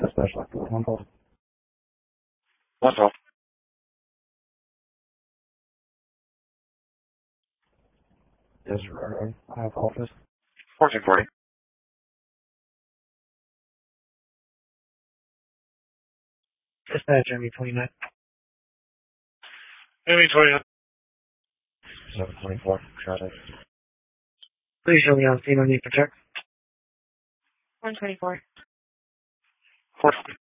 Dispatch left. One call. One call. Yes, I have office. 1440. Dispatch ME29. ME29. 724. Traffic. Please show me on scene. I need to check. 124. 420.